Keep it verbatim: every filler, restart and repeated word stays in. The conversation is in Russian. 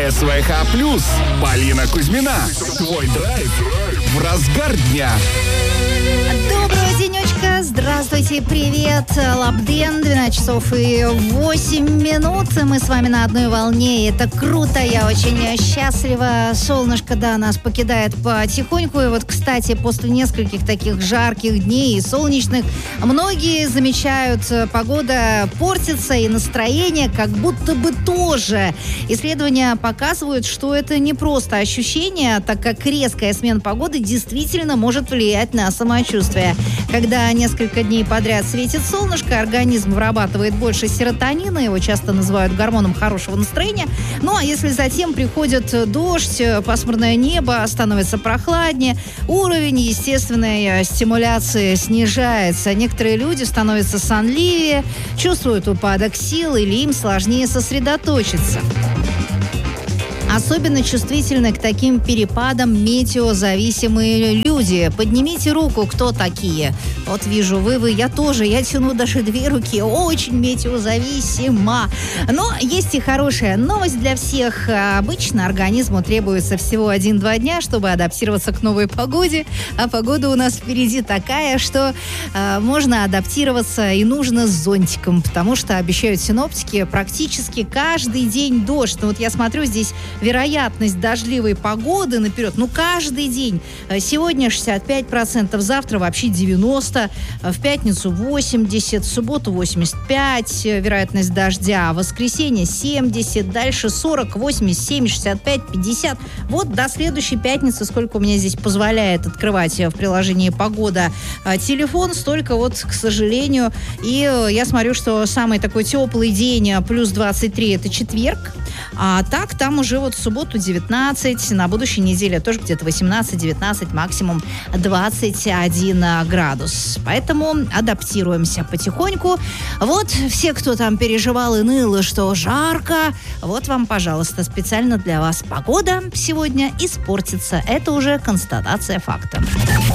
эс вэ ха плюс, Полина Кузьмина. Твой драйв в разгар дня. Доброго денечка, здравствуйте, привет, Лабден, двенадцать часов и восемь минут, мы с вами на одной волне, это круто, я очень счастлива, солнышко, да, нас покидает потихоньку, и вот, кстати, после нескольких таких жарких дней и солнечных, многие замечают, погода портится и настроение как будто бы тоже. Исследования показывают, что это не просто ощущение, так как резкая смена погоды действительно может влиять на самочувствие. Когда несколько дней подряд светит солнышко, организм вырабатывает больше серотонина, его часто называют гормоном хорошего настроения. Ну, а если затем приходит дождь, пасмурное небо, становится прохладнее, уровень естественной стимуляции снижается. Некоторые люди становятся сонливее, чувствуют упадок сил или им сложнее сосредоточиться. Особенно чувствительны к таким перепадам метеозависимые люди. Поднимите руку, кто такие. Вот вижу, вы, вы, я тоже. Я тяну даже две руки. Очень метеозависима. Но есть и хорошая новость для всех. Обычно организму требуется всего один-два дня, чтобы адаптироваться к новой погоде. А погода у нас впереди такая, что э, можно адаптироваться и нужно с зонтиком. Потому что, обещают синоптики, практически каждый день дождь. Ну вот я смотрю, здесь вероятность дождливой погоды наперед, ну, каждый день. Сегодня шестьдесят пять процентов, завтра вообще девяносто процентов, в пятницу восемьдесят процентов, в субботу восемьдесят пять процентов вероятность дождя, в воскресенье семьдесят процентов, дальше сорок процентов, восемьдесят семь процентов, шестьдесят пять процентов, пятьдесят процентов. Вот до следующей пятницы, сколько у меня здесь позволяет открывать в приложении «Погода» телефон, столько вот, к сожалению. И я смотрю, что самый такой теплый день, плюс двадцать три, это четверг. А так, там уже вот в субботу девятнадцать, на будущей неделе тоже где-то восемнадцать-девятнадцать, максимум двадцать один градус. Поэтому адаптируемся потихоньку. Вот все, кто там переживал и ныл, что жарко, вот вам, пожалуйста, специально для вас погода сегодня испортится. Это уже констатация факта.